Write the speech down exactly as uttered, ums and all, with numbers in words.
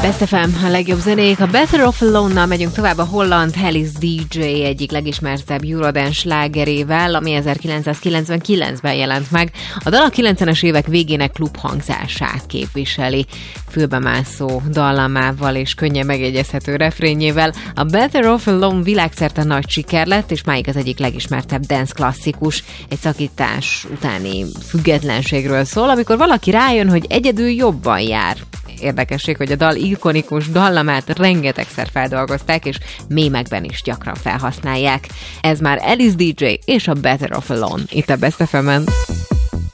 Best ef em, a legjobb zenék. A Better Off Alone-nal megyünk tovább a holland Alice dé dzsé egyik legismertebb Eurodance slágerével, ami ezerkilencszázkilencvenkilencben jelent meg. A dal a kilencvenes évek végének klubhangzását képviseli. Fülbemászó dallamával és könnyen megjegyezhető refrénjével. A Better Off Alone világszerte nagy siker lett, és máig az egyik legismertebb dance klasszikus. Egy szakítás utáni függetlenségről szól, amikor valaki rájön, hogy egyedül jobban jár. Érdekesség, hogy a dal ikonikus dallamát rengetegszer feldolgozták, és mémekben is gyakran felhasználják. Ez már Alice dé dzsé és a Better Off Alone itt a Best ef emen.